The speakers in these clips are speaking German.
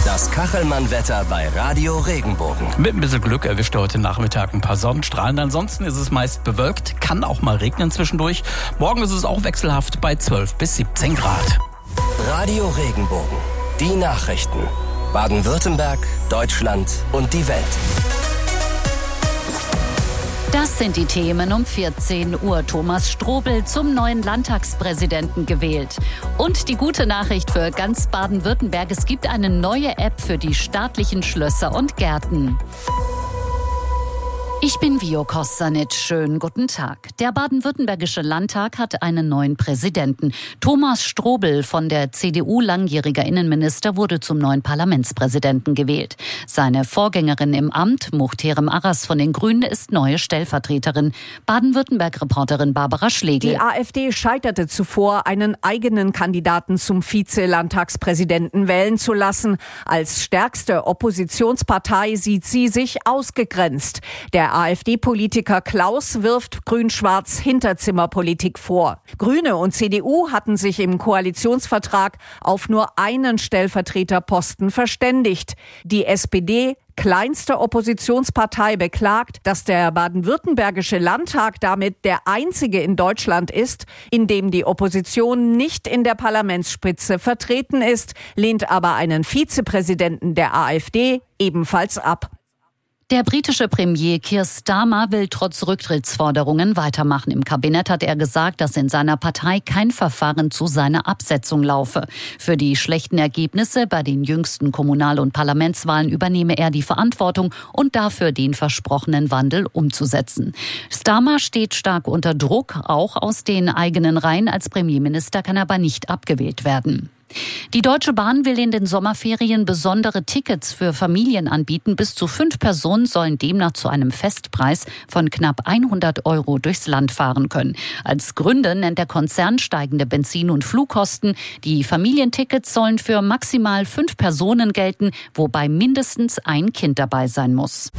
Das Kachelmann-Wetter bei Radio Regenbogen. Mit ein bisschen Glück erwischt heute Nachmittag ein paar Sonnenstrahlen. Ansonsten ist es meist bewölkt, kann auch mal regnen zwischendurch. Morgen ist es auch wechselhaft bei 12 bis 17 Grad. Radio Regenbogen. Die Nachrichten. Baden-Württemberg, Deutschland und die Welt. Das sind die Themen um 14 Uhr. Thomas Strobel zum neuen Landtagspräsidenten gewählt. Und die gute Nachricht für ganz Baden-Württemberg: Es gibt eine neue App für die staatlichen Schlösser und Gärten. Ich bin Vio Kostanic. Schönen guten Tag. Der baden-württembergische Landtag hat einen neuen Präsidenten. Thomas Strobel von der CDU, langjähriger Innenminister, wurde zum neuen Parlamentspräsidenten gewählt. Seine Vorgängerin im Amt, Muchterem Arras von den Grünen, ist neue Stellvertreterin. Baden-Württemberg-Reporterin Barbara Schlegel. Die AfD scheiterte zuvor, einen eigenen Kandidaten zum Vize-Landtagspräsidenten wählen zu lassen. Als stärkste Oppositionspartei sieht sie sich ausgegrenzt. Der AfD-Politiker Klaus wirft Grün-Schwarz Hinterzimmerpolitik vor. Grüne und CDU hatten sich im Koalitionsvertrag auf nur einen Stellvertreterposten verständigt. Die SPD, kleinste Oppositionspartei, beklagt, dass der baden-württembergische Landtag damit der einzige in Deutschland ist, in dem die Opposition nicht in der Parlamentsspitze vertreten ist, lehnt aber einen Vizepräsidenten der AfD ebenfalls ab. Der britische Premier Keir Starmer will trotz Rücktrittsforderungen weitermachen. Im Kabinett hat er gesagt, dass in seiner Partei kein Verfahren zu seiner Absetzung laufe. Für die schlechten Ergebnisse bei den jüngsten Kommunal- und Parlamentswahlen übernehme er die Verantwortung und dafür den versprochenen Wandel umzusetzen. Starmer steht stark unter Druck, auch aus den eigenen Reihen. Als Premierminister kann er aber nicht abgewählt werden. Die Deutsche Bahn will in den Sommerferien besondere Tickets für Familien anbieten. Bis zu 5 Personen sollen demnach zu einem Festpreis von knapp 100 € durchs Land fahren können. Als Gründe nennt der Konzern steigende Benzin- und Flugkosten. Die Familientickets sollen für maximal 5 Personen gelten, wobei mindestens ein Kind dabei sein muss.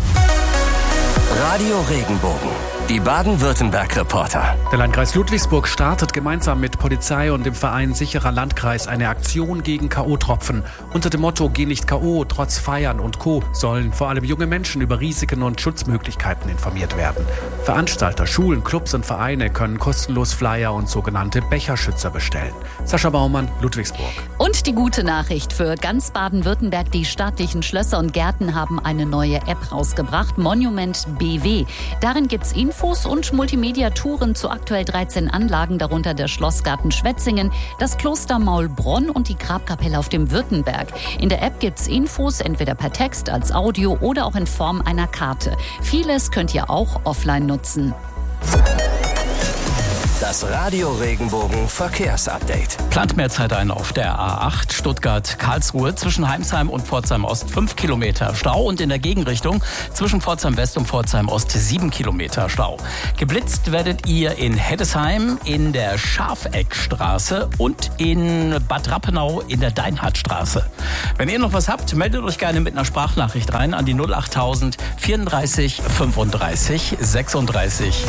Radio Regenbogen. Die Baden-Württemberg-Reporter. Der Landkreis Ludwigsburg startet gemeinsam mit Polizei und dem Verein Sicherer Landkreis eine Aktion gegen K.O.-Tropfen. Unter dem Motto "Geh nicht K.O., trotz Feiern und Co." sollen vor allem junge Menschen über Risiken und Schutzmöglichkeiten informiert werden. Veranstalter, Schulen, Clubs und Vereine können kostenlos Flyer und sogenannte Becherschützer bestellen. Sascha Baumann, Ludwigsburg. Und die gute Nachricht für ganz Baden-Württemberg: Die staatlichen Schlösser und Gärten haben eine neue App rausgebracht, Monument BW. Darin gibt's Infos und Multimedia-Touren zu aktuell 13 Anlagen, darunter der Schlossgarten Schwetzingen, das Kloster Maulbronn und die Grabkapelle auf dem Württemberg. In der App gibt's Infos entweder per Text, als Audio oder auch in Form einer Karte. Vieles könnt ihr auch offline nutzen. Das Radio Regenbogen Verkehrsupdate. Plant mehr Zeit ein auf der A8 Stuttgart-Karlsruhe zwischen Heimsheim und Pforzheim Ost 5 Kilometer Stau und in der Gegenrichtung zwischen Pforzheim West und Pforzheim Ost 7 Kilometer Stau. Geblitzt werdet ihr in Heddesheim, in der Schafeckstraße und in Bad Rappenau in der Deinhardtstraße. Wenn ihr noch was habt, meldet euch gerne mit einer Sprachnachricht rein an die 08000 34 35 36.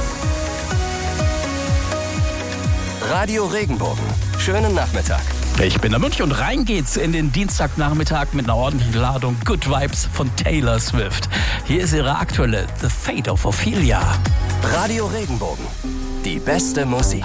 Radio Regenbogen. Schönen Nachmittag. Ich bin der Mönch und rein geht's in den Dienstagnachmittag mit einer ordentlichen Ladung Good Vibes von Taylor Swift. Hier ist ihre aktuelle The Fate of Ophelia. Radio Regenbogen. Die beste Musik.